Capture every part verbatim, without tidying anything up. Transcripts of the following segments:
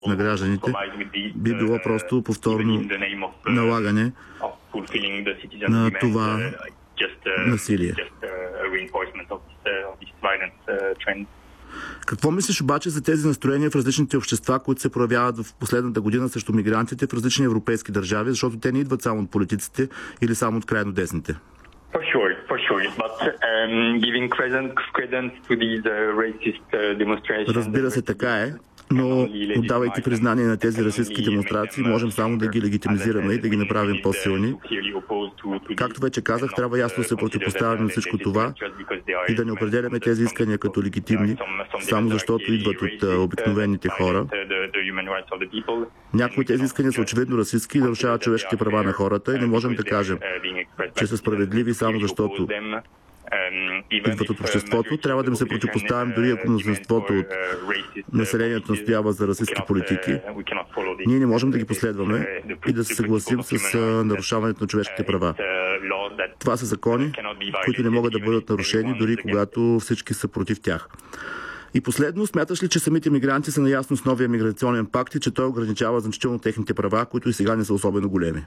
на гражданите би било просто повторно налагане на това насилие. Какво мислиш обаче за тези настроения в различните общества, които се проявяват в последната година срещу мигрантите в различни европейски държави, защото те не идват само от политиците или само от крайно десните? For sure, for sure. But um, giving credence to these uh, racist uh, demonstrations. Разбира се, така е. Но отдавайки признание на тези расистски демонстрации, можем само да ги легитимизираме и да ги направим по-силни. Както вече казах, трябва ясно да се противопоставяме на всичко това и да не определяме тези искания като легитимни, само защото идват от обикновените хора. Някои от тези искания са очевидно расистски и нарушават човешките права на хората и не можем да кажем, че са справедливи само защото идват от обществото. Трябва да им се противопоставим, дори ако мнозинството от населението настоява за расистски политики. Ние не можем да ги последваме и да се съгласим с нарушаването на човешките права. Това са закони, които не могат да бъдат нарушени, дори когато всички са против тях. И последно, смяташ ли, че самите мигранти са наясно с новия миграционен пакт и че той ограничава значително техните права, които и сега не са особено големи?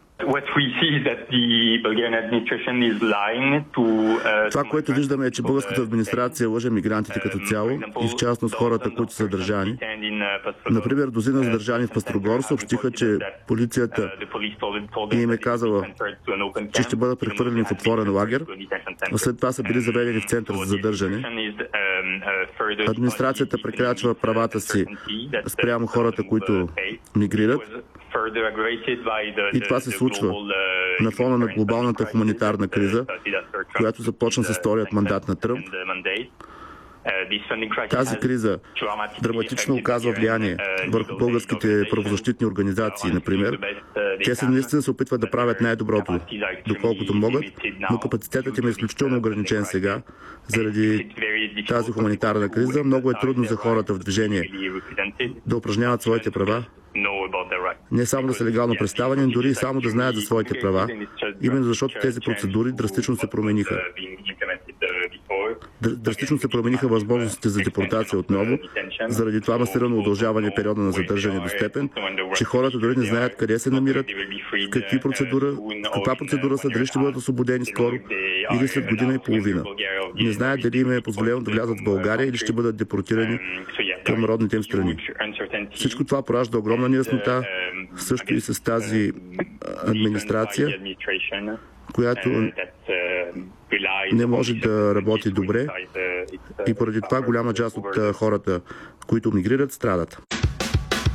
Това, което виждаме, е, че българската администрация лъже мигрантите като цяло и в частност хората, които са задържани. Например, дозина задържани в Пъстрогор съобщиха, че полицията им е казала, че ще бъдат прехвърлени в отворен лагер, а след това са били заведени в център за задържане. Администрацията прекрачва правата си спрямо хората, които мигрират. И това се случва на фона на глобалната хуманитарна криза, която започна с вторият мандат на Тръмп. Тази криза драматично оказва влияние върху българските правозащитни организации, например. Те се наистина се опитват да правят най-доброто, доколкото могат, но капацитетът им е изключително ограничен сега. Заради тази хуманитарна криза много е трудно за хората в движение да упражняват своите права, не само да са легално представени, но дори и само да знаят за своите права, именно защото тези процедури драстично се промениха. Драстично се промениха възможностите за депортация отново, заради това масирано удължаване периода на задържане до степен, че хората дори не знаят къде се намират, в какви процедура, в каква процедура са, дали ще бъдат освободени скоро или след година и половина. Не знаят дали им е позволено да влязат в България или ще бъдат депортирани към родните им страни. Всичко това поражда огромна неяснота, също и с тази администрация, която не може да работи добре и поради това голяма част от хората, които мигрират, страдат.